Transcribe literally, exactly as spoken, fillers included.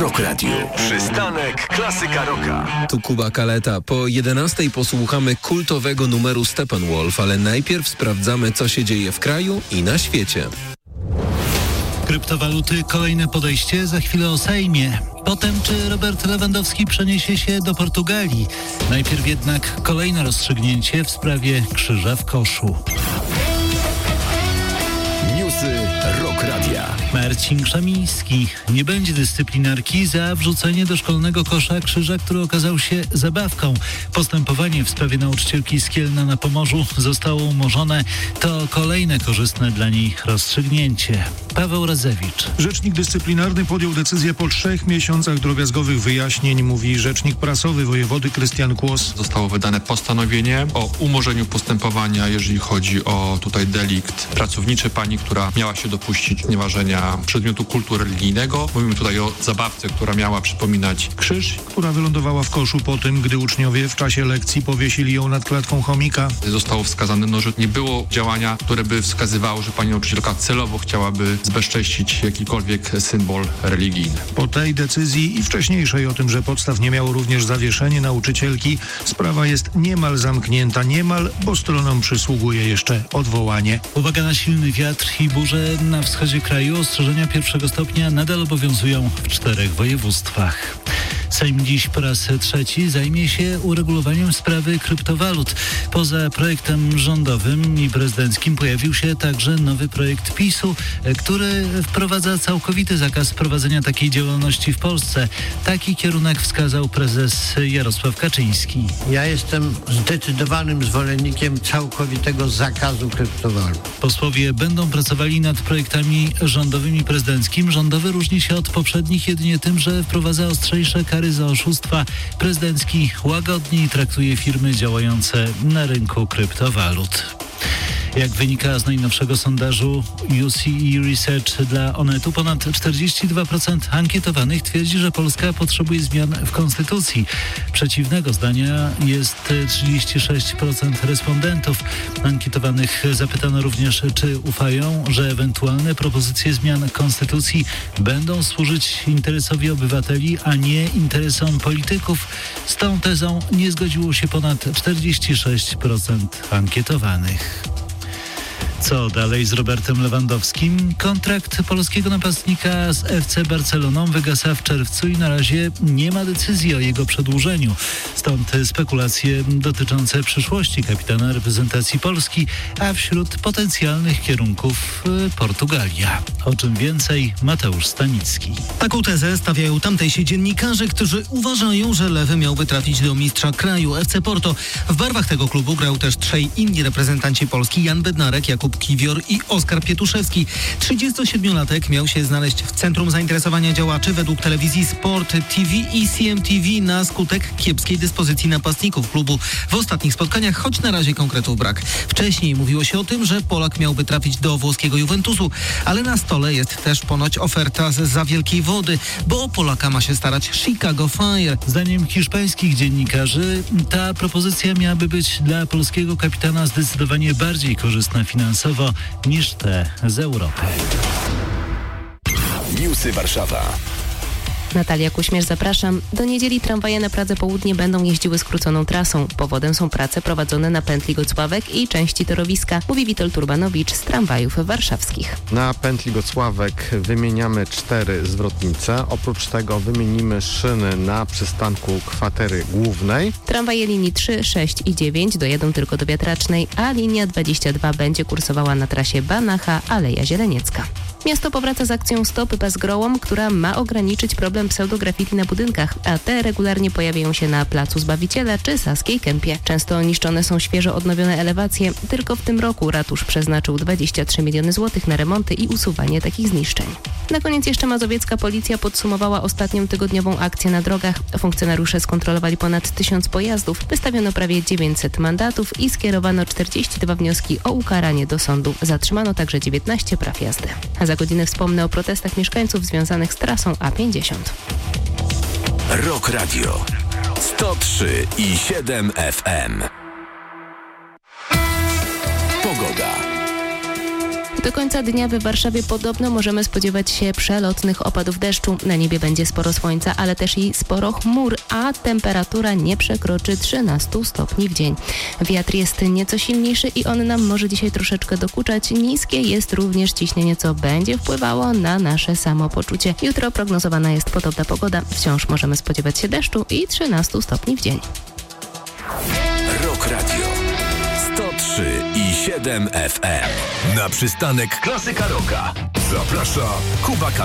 Rock Radio. Przystanek Klasyka Rocka. Tu Kuba Kaleta. Po jedenastej posłuchamy kultowego numeru Steppenwolf, ale najpierw sprawdzamy, co się dzieje w kraju i na świecie. Kryptowaluty, kolejne podejście, za chwilę o Sejmie. Potem, czy Robert Lewandowski przeniesie się do Portugalii? Najpierw jednak kolejne rozstrzygnięcie w sprawie krzyża w koszu. Newsy Rock Radia. Marcin Krzemiński. Nie będzie dyscyplinarki za wrzucenie do szkolnego kosza krzyża, który okazał się zabawką. Postępowanie w sprawie nauczycielki z Kielna na Pomorzu zostało umorzone. To kolejne korzystne dla niej rozstrzygnięcie. Paweł Razewicz. Rzecznik dyscyplinarny podjął decyzję po trzech miesiącach drobiazgowych wyjaśnień, mówi rzecznik prasowy wojewody Krystian Kłos. Zostało wydane postanowienie o umorzeniu postępowania, jeżeli chodzi o tutaj delikt pracowniczy pani, która miała się dopuścić znieważenia przedmiotu kultu religijnego. Mówimy tutaj o zabawce, która miała przypominać krzyż. Która wylądowała w koszu po tym, gdy uczniowie w czasie lekcji powiesili ją nad klatką chomika. Zostało wskazane, no, że nie było działania, które by wskazywało, że pani nauczycielka celowo chciałaby zbezcześcić jakikolwiek symbol religijny. Po tej decyzji i wcześniejszej o tym, że podstaw nie miało również zawieszenie nauczycielki, sprawa jest niemal zamknięta. Niemal, bo stronom przysługuje jeszcze odwołanie. Uwaga na silny wiatr i burze na wschodzie kraju. Ostrzeżenia pierwszego stopnia nadal obowiązują w czterech województwach. Sejm dziś po raz trzeci zajmie się uregulowaniem sprawy kryptowalut. Poza projektem rządowym i prezydenckim pojawił się także nowy projekt PiSu, który wprowadza całkowity zakaz prowadzenia takiej działalności w Polsce. Taki kierunek wskazał prezes Jarosław Kaczyński. Ja jestem zdecydowanym zwolennikiem całkowitego zakazu kryptowalut. Posłowie będą pracowali nad projektami rządowym i prezydenckim. Rządowy różni się od poprzednich jedynie tym, że wprowadza ostrzejsze kary za oszustwa. Prezydencki łagodniej traktuje firmy działające na rynku kryptowalut. Jak wynika z najnowszego sondażu U C E Research dla Onetu, ponad czterdzieści dwa procent ankietowanych twierdzi, że Polska potrzebuje zmian w konstytucji. Przeciwnego zdania jest trzydzieści sześć procent respondentów. Ankietowanych zapytano również, czy ufają, że ewentualne propozycje zmian konstytucji będą służyć interesowi obywateli, a nie interesom polityków. Z tą tezą nie zgodziło się ponad czterdzieści sześć procent ankietowanych. Co dalej z Robertem Lewandowskim? Kontrakt polskiego napastnika z F C Barceloną wygasa w czerwcu i na razie nie ma decyzji o jego przedłużeniu. Stąd spekulacje dotyczące przyszłości kapitana reprezentacji Polski, a wśród potencjalnych kierunków Portugalia. O czym więcej Mateusz Stanicki. Taką tezę stawiają tamtejsi dziennikarze, którzy uważają, że Lewy miałby trafić do mistrza kraju F C Porto. W barwach tego klubu grał też trzej inni reprezentanci Polski: Jan Bednarek, Jakub Kiwior i Oskar Pietuszewski. trzydziestosiedmiolatek miał się znaleźć w centrum zainteresowania działaczy według telewizji Sport T V i C M T V na skutek kiepskiej dyspozycji napastników klubu w ostatnich spotkaniach, choć na razie konkretów brak. Wcześniej mówiło się o tym, że Polak miałby trafić do włoskiego Juventusu, ale na stole jest też ponoć oferta z za wielkiej wody, bo o Polaka ma się starać Chicago Fire. Zdaniem hiszpańskich dziennikarzy ta propozycja miałaby być dla polskiego kapitana zdecydowanie bardziej korzystna finansowo niż te z Europy. Newsy Warszawa. Natalia Kuśmierz, zapraszam. Do niedzieli tramwaje na Pradze Południe będą jeździły skróconą trasą. Powodem są prace prowadzone na pętli Gocławek i części torowiska, mówi Witold Urbanowicz z tramwajów warszawskich. Na pętli Gocławek wymieniamy cztery zwrotnice. Oprócz tego wymienimy szyny na przystanku kwatery głównej. Tramwaje linii trzy, sześć i dziewięć dojadą tylko do Wiatracznej, a linia dwadzieścia dwa będzie kursowała na trasie Banacha, Aleja Zieleniecka. Miasto powraca z akcją Stop Bez Grołom, która ma ograniczyć problem pseudografiti na budynkach, a te regularnie pojawiają się na Placu Zbawiciela czy Saskiej Kępie. Często niszczone są świeżo odnowione elewacje. Tylko w tym roku ratusz przeznaczył dwadzieścia trzy miliony złotych na remonty i usuwanie takich zniszczeń. Na koniec jeszcze mazowiecka policja podsumowała ostatnią tygodniową akcję na drogach. Funkcjonariusze skontrolowali ponad tysiąc pojazdów, wystawiono prawie dziewięćset mandatów i skierowano czterdzieści dwa wnioski o ukaranie do sądu. Zatrzymano także dziewiętnaście praw jazdy. A za godzinę wspomnę o protestach mieszkańców związanych z trasą A pięćdziesiąt. Rock Radio sto trzy i siedem F M. Pogoda. Do końca dnia we Warszawie podobno możemy spodziewać się przelotnych opadów deszczu. Na niebie będzie sporo słońca, ale też i sporo chmur, a temperatura nie przekroczy trzynaście stopni w dzień. Wiatr jest nieco silniejszy i on nam może dzisiaj troszeczkę dokuczać. Niskie jest również ciśnienie, co będzie wpływało na nasze samopoczucie. Jutro prognozowana jest podobna pogoda. Wciąż możemy spodziewać się deszczu i trzynaście stopni w dzień. Rock Radio sto trzy i siedem F M. Na przystanek Klasyka Rocka zaprasza Kuba Kal.